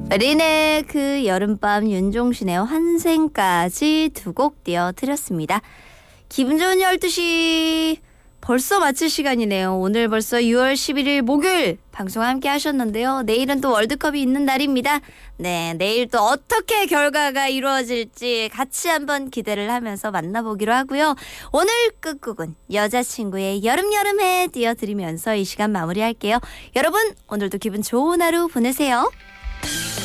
린의 그 여름밤, 윤종신의 환생까지 두 곡 띄워드렸습니다. 기분 좋은 12시 벌써 마칠 시간이네요. 오늘 벌써 6월 11일 목요일 방송 함께 하셨는데요. 내일은 또 월드컵이 있는 날입니다. 네, 내일 또 어떻게 결과가 이루어질지 같이 한번 기대를 하면서 만나보기로 하고요. 오늘 끝곡은 여자친구의 여름여름해 띄워드리면서 이 시간 마무리할게요. 여러분, 오늘도 기분 좋은 하루 보내세요.